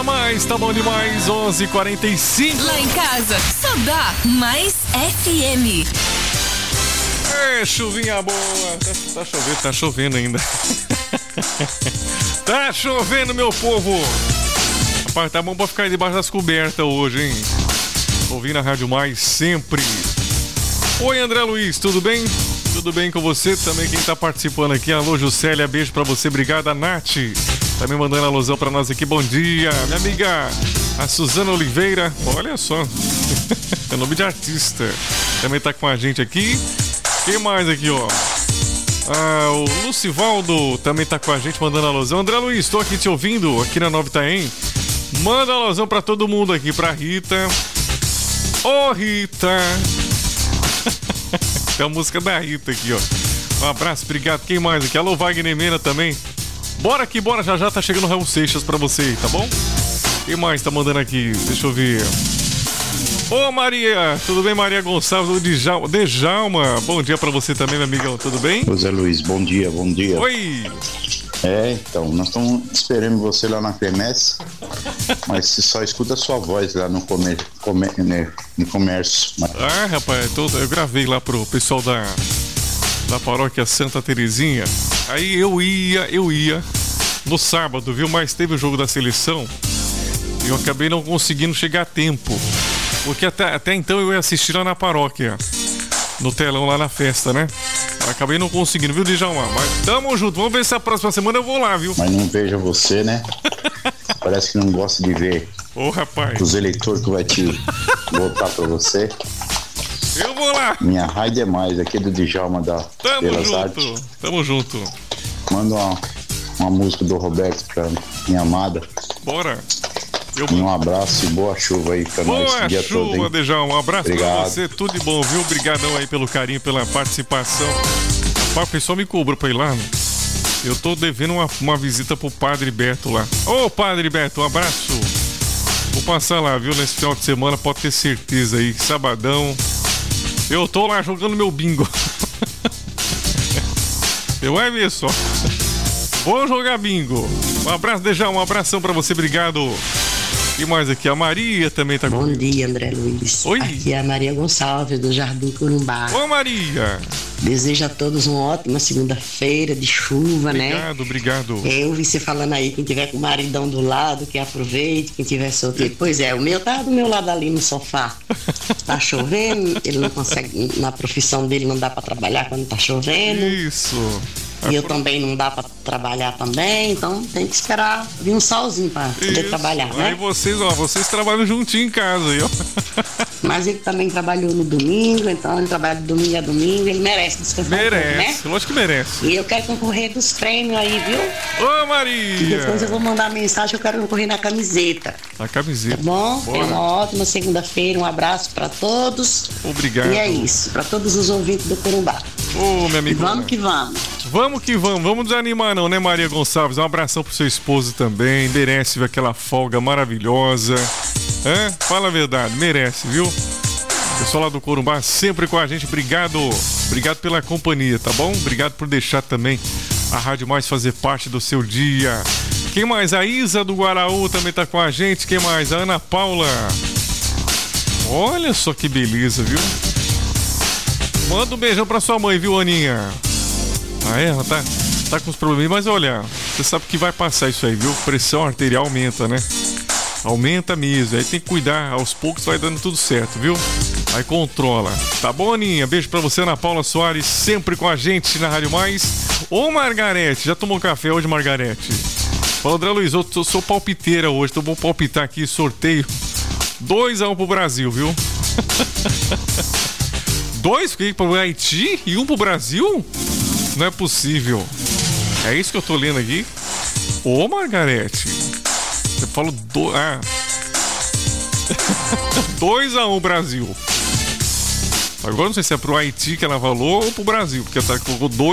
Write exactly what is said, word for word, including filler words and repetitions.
dá mais, tá bom demais, onze e quarenta e cinco. Lá em casa, só dá mais F M. É, chuvinha boa. Tá, tá chovendo, tá chovendo ainda. Tá chovendo, meu povo. Rapaz, tá bom pra ficar debaixo das cobertas hoje, hein? Ouvindo a Rádio Mais sempre. Oi, André Luiz, tudo bem? Tudo bem com você? Também quem tá participando aqui. Alô, Juscelia, beijo pra você. Obrigada, Nath. Tá me mandando alusão pra nós aqui. Bom dia, minha amiga, a Suzana Oliveira. Olha só. É nome de artista. Também tá com a gente aqui. Quem mais aqui, ó? Ah, o Lucivaldo também tá com a gente, mandando alusão. André Luiz, tô aqui te ouvindo, aqui na Nova Itaém. Manda alusão pra todo mundo aqui, pra Rita. Ô, oh, Rita. Tem a música da Rita aqui, ó. Um abraço, obrigado. Quem mais aqui? Alô, Wagner Mena também. Bora aqui, bora, já já tá chegando o Raul Seixas pra você, tá bom? Quem mais tá mandando aqui? Deixa eu ver. Ô, Maria, tudo bem, Maria Gonçalves, o Djalma, Djalma, bom dia pra você também, meu amigão, tudo bem? José Luiz, bom dia, bom dia. Oi! É, então, nós estamos esperando você lá na Quermesse, mas você só escuta a sua voz lá no, comer, comer, né, no comércio. Ah, rapaz, tô, eu gravei lá pro pessoal da, da paróquia Santa Terezinha, aí eu ia, eu ia no sábado, viu, mas teve o jogo da seleção e eu acabei não conseguindo chegar a tempo. Porque até, até então eu ia assistir lá na paróquia, no telão lá na festa, né? Acabei não conseguindo, viu, Djalma? Mas tamo junto, vamos ver se a próxima semana eu vou lá, viu? Mas não veja você, né? Parece que não gosta de ver. Ô, rapaz. Os eleitores que vai te votar pra você. Eu vou lá. Minha raid é mais, aqui do Djalma da Tamo Belas junto, Artes. tamo junto. Manda uma, uma música do Roberto pra minha amada. Bora. Eu... E um abraço e boa chuva aí pra boa nós esse dia chuva, todo, hein? Djalma. Um abraço Obrigado. pra você, tudo de bom, viu? Obrigadão aí pelo carinho, pela participação. O pessoal me cobrou pra ir lá, né? Eu tô devendo uma, uma visita pro Padre Beto lá. Ô, Padre Beto, um abraço. Vou passar lá, viu? Nesse final de semana, pode ter certeza aí. Sabadão. Eu tô lá jogando meu bingo. Eu é ver só. Vou jogar bingo. Um abraço, Djalma. Um abração pra você, obrigado. E mais aqui, a Maria também tá Bom comigo. dia, André Luiz. Oi. Aqui é a Maria Gonçalves, do Jardim Corumbá. Ô, Maria. Desejo a todos uma ótima segunda-feira de chuva, Obrigado, né? Obrigado, obrigado. Eu vi você falando aí, quem tiver com o maridão do lado, que aproveite, quem tiver solteiro. Pois é, o meu tá do meu lado ali no sofá. Tá chovendo, ele não consegue, na profissão dele não dá pra trabalhar quando tá chovendo. Isso. E eu também não dá pra trabalhar também, então tem que esperar vir um solzinho pra poder Isso. trabalhar, né? Aí vocês, ó, vocês trabalham juntinho em casa aí, ó. Mas ele também trabalhou no domingo, então ele trabalha de domingo a domingo, ele merece descansar um pouco, né? Merece, lógico que merece. E eu quero concorrer dos prêmios aí, viu? Ô, E Maria! depois eu vou mandar mensagem que eu quero concorrer na camiseta. A camiseta. Tá bom? Bora. É uma ótima segunda-feira, um abraço pra todos. Obrigado. E é isso, pra todos os ouvintes do Corumbá. Ô, meu E amigo. vamos que vamos. Vamos que vamos, vamos desanimar não, né, Maria Gonçalves? Um abração pro seu esposo também, merece ver aquela folga maravilhosa. Hã? Fala a verdade, merece, viu? Pessoal lá do Corumbá sempre com a gente, obrigado. Obrigado pela companhia, tá bom? Obrigado por deixar também a Rádio Mais fazer parte do seu dia. Quem mais? A Isa do Guaraú também tá com a gente. Quem mais? A Ana Paula. Olha só que beleza, viu? Manda um beijão pra sua mãe, viu, Aninha? Ah, é? Ela tá, tá com os problemas, mas olha, você sabe que vai passar isso aí, viu? Pressão arterial aumenta, né? Aumenta mesmo, aí tem que cuidar, aos poucos vai dando tudo certo, viu? Aí controla. Tá bom, Aninha? Beijo pra você, Ana Paula Soares, sempre com a gente na Rádio Mais. Ô, Margarete, já tomou café hoje, Margarete? Fala, André Luiz, eu tô, sou palpiteira hoje, então vou palpitar aqui, sorteio. dois a um pro Brasil, viu? Dois pro Haiti e um pro Brasil? Não é possível. É isso que eu tô lendo aqui? Ô, Margarete. Você falou do... Ah. dois a um Brasil. Agora não sei se é pro Haiti que ela falou ou pro Brasil, porque ela colocou dois.